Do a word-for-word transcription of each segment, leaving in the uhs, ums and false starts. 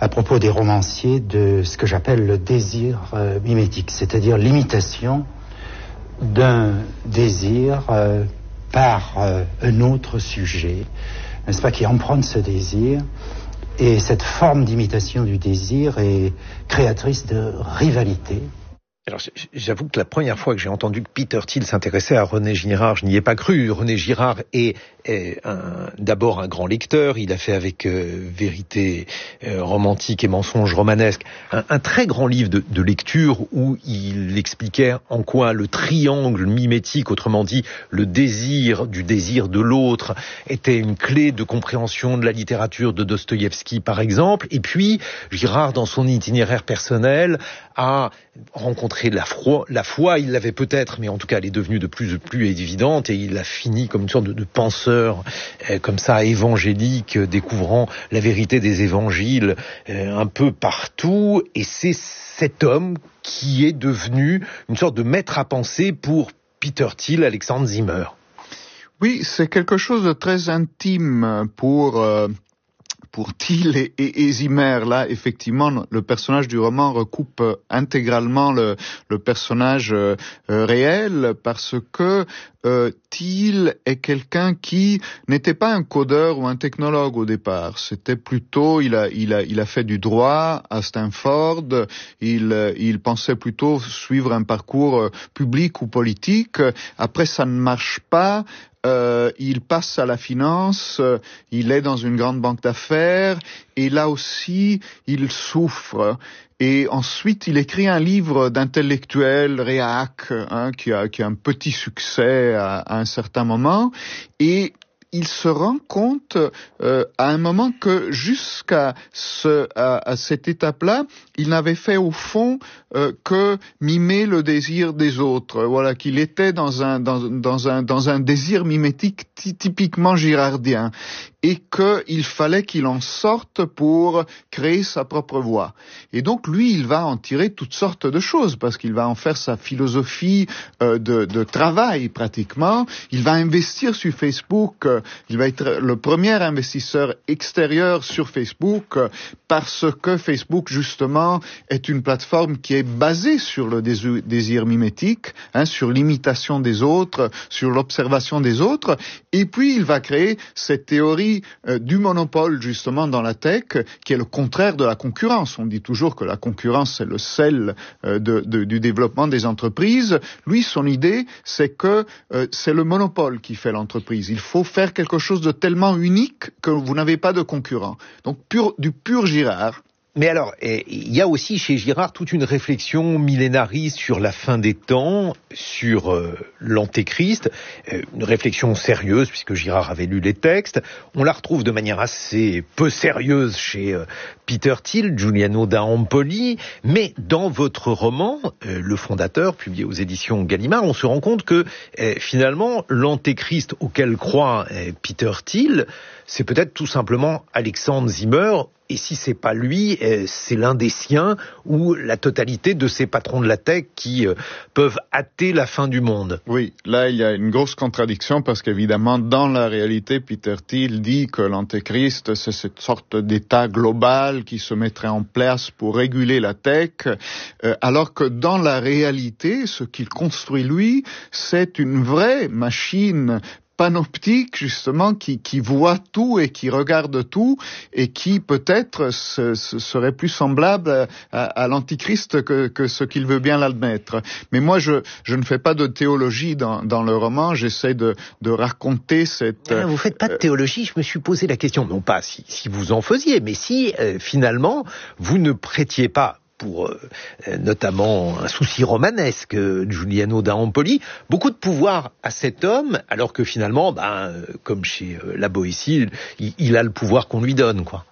à propos des romanciers de ce que j'appelle le désir euh, mimétique, c'est-à-dire l'imitation d'un désir euh, par euh, un autre sujet, n'est-ce pas, qui emprunte ce désir. Et cette forme d'imitation du désir est créatrice de rivalité. Alors, j'avoue que la première fois que j'ai entendu que Peter Thiel s'intéressait à René Girard, je n'y ai pas cru. René Girard est, est un, d'abord un grand lecteur. Il a fait avec euh, Vérité euh, romantique et mensonge romanesque un, un très grand livre de, de lecture où il expliquait en quoi le triangle mimétique, autrement dit le désir du désir de l'autre, était une clé de compréhension de la littérature de Dostoïevski, par exemple. Et puis, Girard, dans son itinéraire personnel, a rencontré la foi, la foi, il l'avait peut-être, mais en tout cas elle est devenue de plus en plus évidente, et il a fini comme une sorte de, de penseur, euh, comme ça, évangélique, euh, découvrant la vérité des évangiles euh, un peu partout, et c'est cet homme qui est devenu une sorte de maître à penser pour Peter Thiel, Alexandre Zimmer. Oui, c'est quelque chose de très intime pour... Euh... Pour Thiel et, et, et Zimmer, là, effectivement, le personnage du roman recoupe intégralement le, le personnage euh, réel, parce que euh, Thiel est quelqu'un qui n'était pas un codeur ou un technologue au départ. C'était plutôt, il a, il a, il a fait du droit à Stanford. Il, il pensait plutôt suivre un parcours public ou politique. Après, ça ne marche pas. Euh, il passe à la finance, euh, il est dans une grande banque d'affaires, et là aussi, il souffre. Et ensuite, il écrit un livre d'intellectuel réac, hein, qui a, qui a un petit succès à, à un certain moment, et il se rend compte euh, à un moment que jusqu'à ce, à, à cette étape-là, il n'avait fait au fond euh, que mimer le désir des autres. Voilà, qu'il était dans un dans, dans un dans un désir mimétique t- typiquement girardien, et qu'il fallait qu'il en sorte pour créer sa propre voie. Et donc lui, il va en tirer toutes sortes de choses, parce qu'il va en faire sa philosophie euh, de, de travail pratiquement. Il va investir sur Facebook. Euh, il va être le premier investisseur extérieur sur Facebook, euh, parce que Facebook justement est une plateforme qui est basée sur le désir, désir mimétique, hein, sur l'imitation des autres, sur l'observation des autres. Et puis il va créer cette théorie euh, du monopole justement dans la tech, qui est le contraire de la concurrence. On dit toujours que la concurrence c'est le sel euh, de, de, du développement des entreprises. Lui, son idée, c'est que euh, c'est le monopole qui fait l'entreprise. Il faut faire quelque chose de tellement unique que vous n'avez pas de concurrent. Donc pur, du pur Girard. Mais alors, il y a aussi chez Girard toute une réflexion millénariste sur la fin des temps, sur euh, l'antéchrist, euh, une réflexion sérieuse, puisque Girard avait lu les textes. On la retrouve de manière assez peu sérieuse chez euh, Peter Thiel, Giuliano da Empoli, mais dans votre roman, euh, Le Fondateur, publié aux éditions Gallimard, on se rend compte que euh, finalement, l'antéchrist auquel croit euh, Peter Thiel, c'est peut-être tout simplement Alexandre Zimmer. Et si c'est pas lui, c'est l'un des siens ou la totalité de ces patrons de la tech qui peuvent hâter la fin du monde. Oui, là il y a une grosse contradiction, parce qu'évidemment dans la réalité, Peter Thiel dit que l'antéchrist c'est cette sorte d'état global qui se mettrait en place pour réguler la tech, euh, alors que dans la réalité, ce qu'il construit lui, c'est une vraie machine panoptique justement qui, qui voit tout et qui regarde tout, et qui peut-être se, se serait plus semblable à, à l'antichrist que, que ce qu'il veut bien l'admettre. Mais moi je, je ne fais pas de théologie dans, dans le roman, j'essaie de, de raconter cette... Ah, vous faites pas de théologie, je me suis posé la question, non pas si, si vous en faisiez, mais si euh, finalement vous ne prêtiez pas, pour euh, notamment un souci romanesque, euh, Giuliano da Empoli, beaucoup de pouvoir à cet homme, alors que finalement, ben, euh, comme chez euh, la Boétie, il, il a le pouvoir qu'on lui donne, quoi.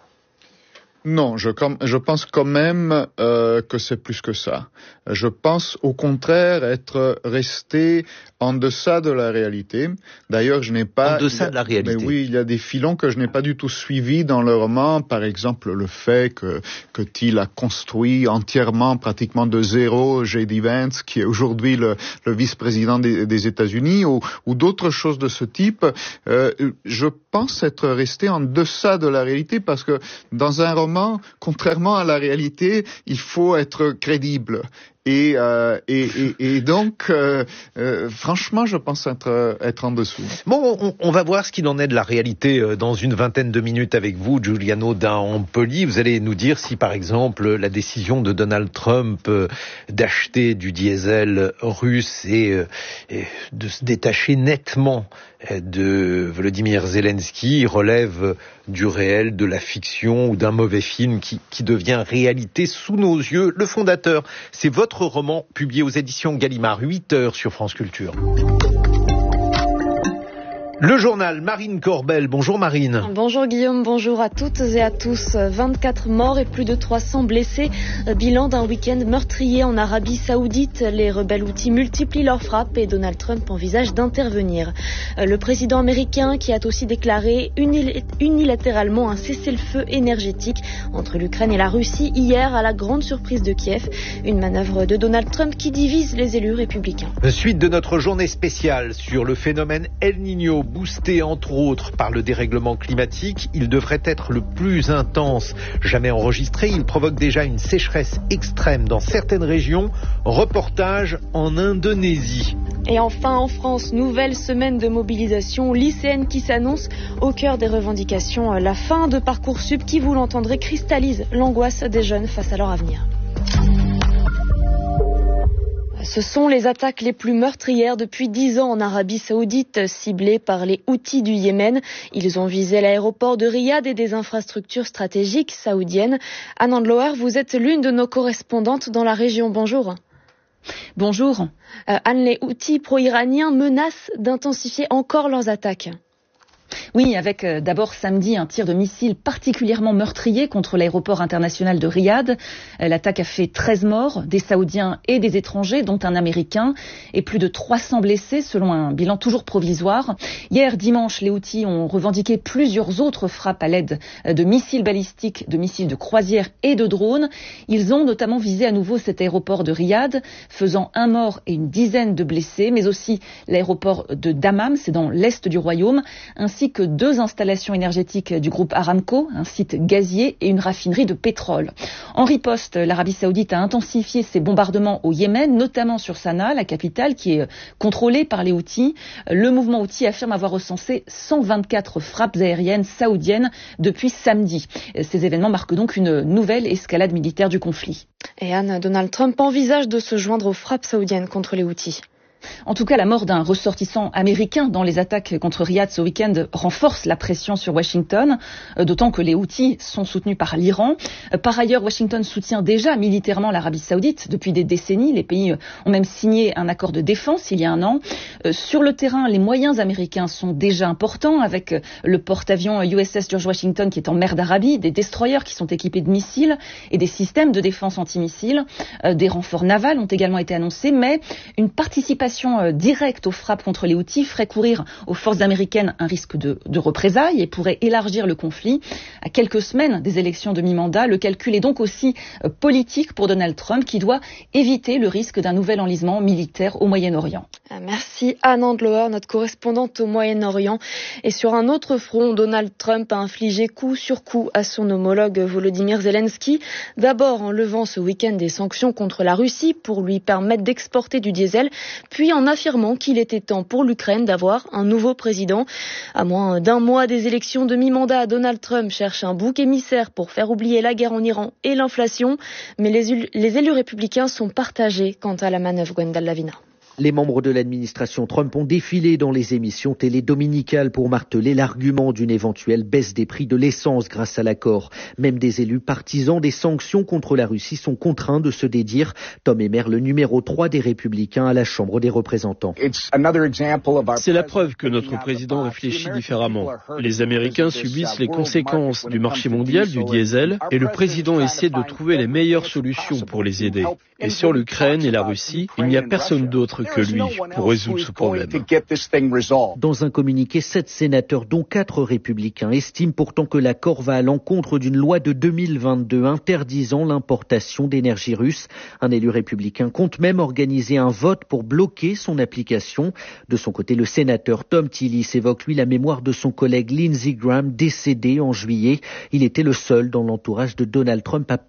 Non, je, je pense quand même euh, que c'est plus que ça. Je pense au contraire être resté en deçà de la réalité. D'ailleurs, je n'ai pas... En deçà de la réalité. Mais oui, il y a des filons que je n'ai pas du tout suivis dans le roman. Par exemple, le fait que, que Thiel a construit entièrement, pratiquement de zéro, J D Vance, qui est aujourd'hui le, le vice-président des, des États-Unis, ou, ou d'autres choses de ce type. Euh, je pense être resté en deçà de la réalité, parce que dans un roman, roman, contrairement à la réalité, il faut être crédible. Et, euh, et, et, et donc, euh, euh, franchement, je pense être, être en dessous. Bon, on, on va voir ce qu'il en est de la réalité dans une vingtaine de minutes avec vous, Giuliano d'Ampoli. Vous allez nous dire si, par exemple, la décision de Donald Trump d'acheter du diesel russe et, et de se détacher nettement de Volodymyr Zelensky relève du réel, de la fiction ou d'un mauvais film qui, qui devient réalité sous nos yeux. Le fondateur, c'est votre roman publié aux éditions Gallimard, huit heures sur France Culture. Le journal, Marine Corbel. Bonjour Marine. Bonjour Guillaume, bonjour à toutes et à tous. vingt-quatre morts et plus de trois cents blessés. Bilan d'un week-end meurtrier en Arabie Saoudite. Les rebelles houthis multiplient leurs frappes et Donald Trump envisage d'intervenir. Le président américain qui a aussi déclaré unilatéralement un cessez-le-feu énergétique entre l'Ukraine et la Russie hier à la grande surprise de Kiev. Une manœuvre de Donald Trump qui divise les élus républicains. Suite de notre journée spéciale sur le phénomène El Niño, boosté entre autres par le dérèglement climatique. Il devrait être le plus intense jamais enregistré. Il provoque déjà une sécheresse extrême dans certaines régions. Reportage en Indonésie. Et enfin en France, nouvelle semaine de mobilisation lycéenne qui s'annonce au cœur des revendications. La fin de Parcoursup qui, vous l'entendrez, cristallise l'angoisse des jeunes face à leur avenir. Ce sont les attaques les plus meurtrières depuis dix ans en Arabie Saoudite, ciblées par les Houthis du Yémen. Ils ont visé l'aéroport de Riyad et des infrastructures stratégiques saoudiennes. Anne Andloer, vous êtes l'une de nos correspondantes dans la région. Bonjour. Bonjour. Euh, Anne, les Houthis pro-iraniens menacent d'intensifier encore leurs attaques. Oui, avec euh, d'abord samedi un tir de missile particulièrement meurtrier contre l'aéroport international de Riyad. Euh, l'attaque a fait treize morts, des Saoudiens et des étrangers, dont un Américain, et plus de trois cents blessés selon un bilan toujours provisoire. Hier, dimanche, les Houthis ont revendiqué plusieurs autres frappes à l'aide de missiles balistiques, de missiles de croisière et de drones. Ils ont notamment visé à nouveau cet aéroport de Riyad, faisant un mort et une dizaine de blessés, mais aussi l'aéroport de Dammam, c'est dans l'est du royaume, ainsi que deux installations énergétiques du groupe Aramco, un site gazier et une raffinerie de pétrole. En riposte, l'Arabie Saoudite a intensifié ses bombardements au Yémen, notamment sur Sanaa, la capitale, qui est contrôlée par les Houthis. Le mouvement Houthi affirme avoir recensé cent vingt-quatre frappes aériennes saoudiennes depuis samedi. Ces événements marquent donc une nouvelle escalade militaire du conflit. Et Anne, Donald Trump envisage de se joindre aux frappes saoudiennes contre les Houthis. En tout cas, la mort d'un ressortissant américain dans les attaques contre Riyad ce week-end renforce la pression sur Washington, d'autant que les Houthis sont soutenus par l'Iran. Par ailleurs, Washington soutient déjà militairement l'Arabie Saoudite depuis des décennies. Les pays ont même signé un accord de défense il y a un an. Sur le terrain, les moyens américains sont déjà importants, avec le porte-avions U S S George Washington qui est en mer d'Arabie, des destroyers qui sont équipés de missiles et des systèmes de défense antimissiles. Des renforts navals ont également été annoncés, mais une participation directe aux frappes contre les Houthis ferait courir aux forces américaines un risque de, de représailles et pourrait élargir le conflit. À quelques semaines des élections de mi-mandat, le calcul est donc aussi euh, politique pour Donald Trump qui doit éviter le risque d'un nouvel enlisement militaire au Moyen-Orient. Merci Anne Andloer, notre correspondante au Moyen-Orient. Et sur un autre front, Donald Trump a infligé coup sur coup à son homologue Volodymyr Zelensky. D'abord en levant ce week-end des sanctions contre la Russie pour lui permettre d'exporter du diesel, puis en affirmant qu'il était temps pour l'Ukraine d'avoir un nouveau président. À moins d'un mois des élections de mi-mandat, Donald Trump cherche un bouc émissaire pour faire oublier la guerre en Iran et l'inflation. Mais les, les élus républicains sont partagés quant à la manœuvre Gwendal Lavina. Les membres de l'administration Trump ont défilé dans les émissions télé dominicales pour marteler l'argument d'une éventuelle baisse des prix de l'essence grâce à l'accord. Même des élus partisans des sanctions contre la Russie sont contraints de se dédire. Tom Emmer, le numéro trois des Républicains à la Chambre des représentants. C'est la preuve que notre président réfléchit différemment. Les Américains subissent les conséquences du marché mondial du diesel et le président essaie de trouver les meilleures solutions pour les aider. Et sur l'Ukraine et la Russie, il n'y a personne d'autre que lui pour résoudre ce problème. Dans un communiqué, sept sénateurs, dont quatre républicains, estiment pourtant que l'accord va à l'encontre d'une loi de deux mille vingt-deux interdisant l'importation d'énergie russe. Un élu républicain compte même organiser un vote pour bloquer son application. De son côté, le sénateur Tom Tillis évoque lui la mémoire de son collègue Lindsey Graham, décédé en juillet. Il était le seul dans l'entourage de Donald Trump à